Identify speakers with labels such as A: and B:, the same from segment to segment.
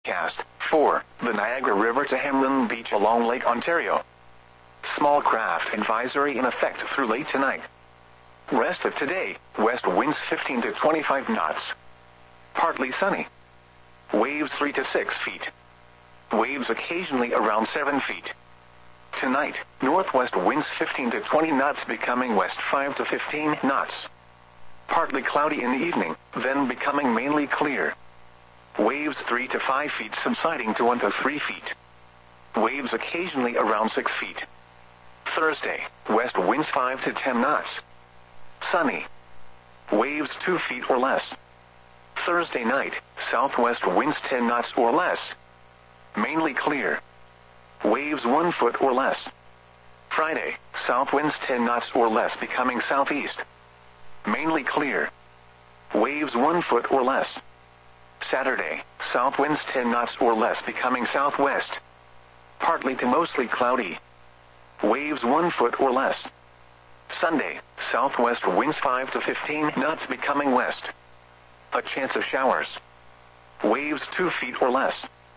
A: Cast 4. The Niagara River to Hamlin Beach along Lake Ontario. Small craft advisory in effect through late tonight. Rest of today, west winds 15 to 25 knots. Partly sunny. Waves 3 to 6 feet. Waves occasionally around 7 feet. Tonight, northwest winds 15 to 20 knots becoming west 5 to 15 knots. Partly cloudy in the evening, then becoming mainly clear. Waves 3 to 5 feet subsiding to 1 to 3 feet. Waves occasionally around 6 feet. Thursday, west winds 5 to 10 knots. Sunny. Waves 2 feet or less. Thursday night, southwest winds 10 knots or less. Mainly clear. Waves 1 foot or less. Friday, south winds 10 knots or less becoming southeast. Mainly clear. Waves 1 foot or less. Saturday, south winds 10 knots or less becoming southwest. Partly to mostly cloudy. Waves 1 foot or less. Sunday, southwest winds 5 to 15 knots becoming west. A chance of showers. Waves 2 feet or less.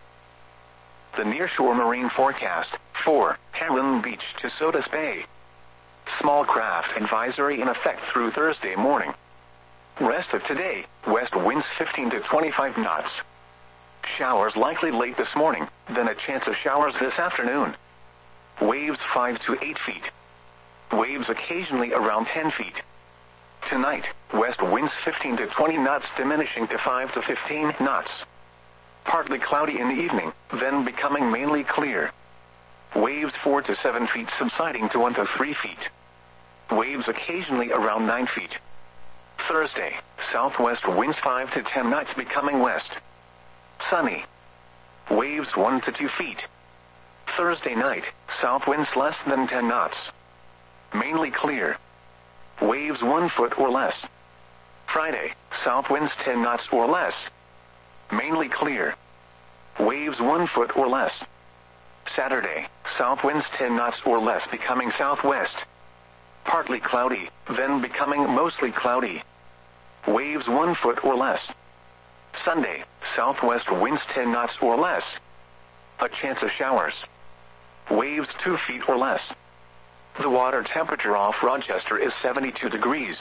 A: The nearshore marine forecast, 4, Hamlin Beach to Sodus Bay. Small craft advisory in effect through Thursday morning. Rest of today, west winds 15 to 25 knots. Showers likely late this morning, then a chance of showers this afternoon. Waves 5 to 8 feet. Waves occasionally around 10 feet. Tonight, west winds 15 to 20 knots diminishing to 5 to 15 knots. Partly cloudy in the evening, then becoming mainly clear. Waves 4 to 7 feet subsiding to 1 to 3 feet. Waves occasionally around 9 feet. Thursday, southwest winds 5 to 10 knots becoming west. Sunny. Waves 1 to 2 feet. Thursday night, south winds less than 10 knots. Mainly clear. Waves 1 foot or less. Friday, south winds 10 knots or less. Mainly clear. Waves 1 foot or less. Saturday, south winds 10 knots or less becoming southwest. Partly cloudy, then becoming mostly cloudy. Waves 1 foot or less. Sunday, southwest winds 10 knots or less. A chance of showers. Waves 2 feet or less. The water temperature off Rochester is 72 degrees.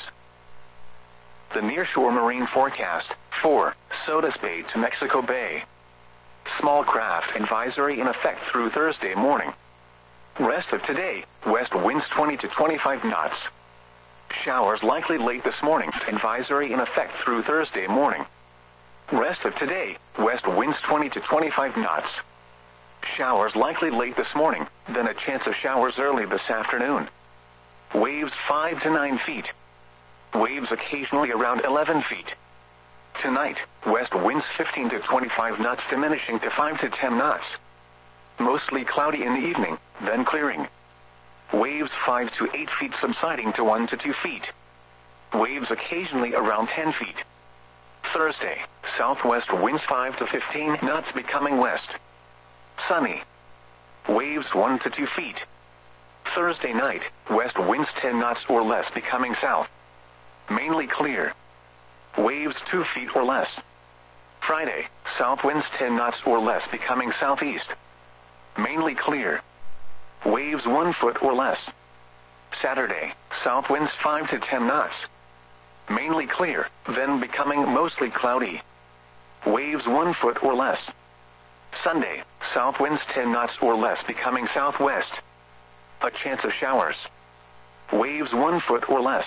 A: The nearshore marine forecast, 4, Sodus Bay to Mexico Bay. Small craft advisory in effect through Thursday morning. Rest of today, west winds 20 to 25 knots. Showers likely late this morning, advisory in effect through Thursday morning. Rest of today, west winds 20 to 25 knots. Showers likely late this morning, then a chance of showers early this afternoon. Waves 5 to 9 feet. Waves occasionally around 11 feet. Tonight, west winds 15 to 25 knots diminishing to 5 to 10 knots. Mostly cloudy in the evening, then clearing. Waves 5 to 8 feet subsiding to 1 to 2 feet. Waves occasionally around 10 feet. Thursday, southwest winds 5 to 15 knots becoming west. Sunny. Waves 1 to 2 feet. Thursday night, west winds 10 knots or less becoming south. Mainly clear. Waves 2 feet or less. Friday, south winds 10 knots or less becoming southeast. Mainly clear. Waves 1 foot or less. Saturday, south winds 5 to 10 knots. Mainly clear, then becoming mostly cloudy. Waves 1 foot or less. Sunday, south winds 10 knots or less becoming southwest. A chance of showers. Waves 1 foot or less.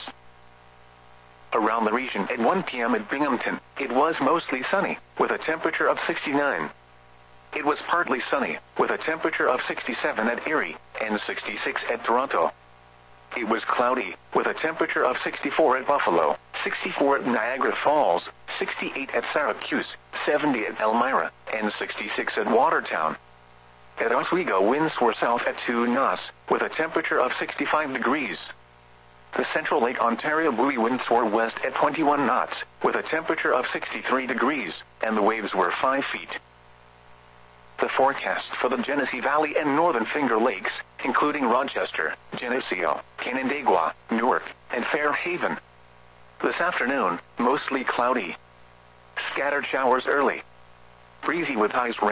A: Around the region at 1 p.m. at Binghamton, it was mostly sunny, with a temperature of 69. It was partly sunny, with a temperature of 67 at Erie, and 66 at Toronto. It was cloudy, with a temperature of 64 at Buffalo, 64 at Niagara Falls, 68 at Syracuse, 70 at Elmira, and 66 at Watertown. At Oswego, winds were south at 2 knots, with a temperature of 65 degrees. The central Lake Ontario buoy winds were west at 21 knots, with a temperature of 63 degrees, and the waves were 5 feet. The forecast for the Genesee Valley and Northern Finger Lakes, including Rochester, Geneseo, Canandaigua, Newark, and Fairhaven. This afternoon, mostly cloudy. Scattered showers early. Breezy with highs